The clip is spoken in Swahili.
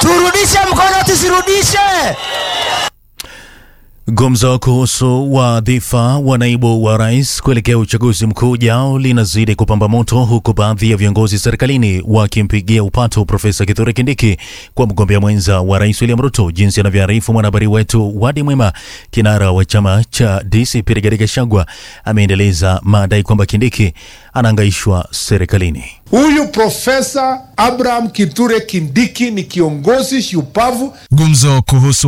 Turudishe mkono, tusirudishe. Gumzo kuhusu wadhifa wa naibu wa rais kuelekea uchaguzi mkuu ujao linazidi kupamba moto, huku baadhi ya viongozi serikalini wakimpigia upato Profesa Kithure Kindiki kwa mgombea mwenza wa rais William Ruto, jinsi anavyoarifu mwanahabari wetu Wadi Mwema. Kinara wa chama cha DCP Rigathi Gachagua ameendeleza madai kwamba Kindiki anahangaishwa serikalini. Huyu Profesa Abraham Kithure Kindiki ni kiongozi shupavu. Gumzo kuhusu